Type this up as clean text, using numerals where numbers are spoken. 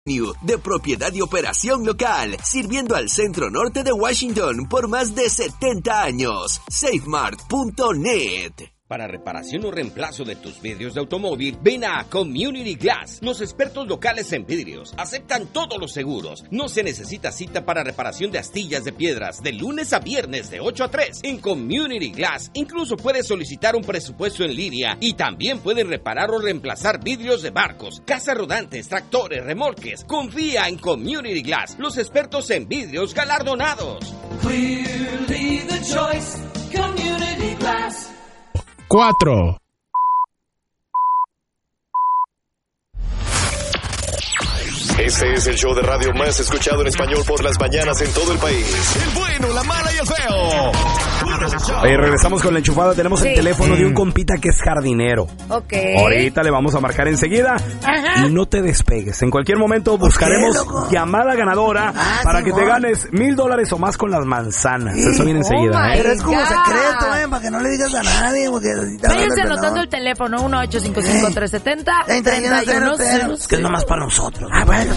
de propiedad y operación local, sirviendo al centro norte de Washington por más de 70 años. Safemart.net. Para reparación o reemplazo de tus vidrios de automóvil, ven a Community Glass. Los expertos locales en vidrios aceptan todos los seguros. No se necesita cita para reparación de astillas de piedras de lunes a viernes de 8 a 3. En Community Glass incluso puedes solicitar un presupuesto en línea y también pueden reparar o reemplazar vidrios de barcos, casas rodantes, tractores, remolques. Confía en Community Glass, los expertos en vidrios galardonados. Clearly the choice, Community Glass. 4. Este es el show de radio más escuchado en español por las mañanas en todo el país. El bueno, la mala y el feo. Oye, regresamos con la enchufada. Tenemos el teléfono de un compita que es jardinero. Ok. Ahorita le vamos a marcar enseguida. Ajá. Y no te despegues. En cualquier momento buscaremos llamada ganadora para que te ganes $1,000 o más con las manzanas. Eso viene enseguida. Pero es como secreto, para que no le digas a nadie. Váyanse anotando el teléfono 1-855-370-3100. Es que es nomás para nosotros. Bueno,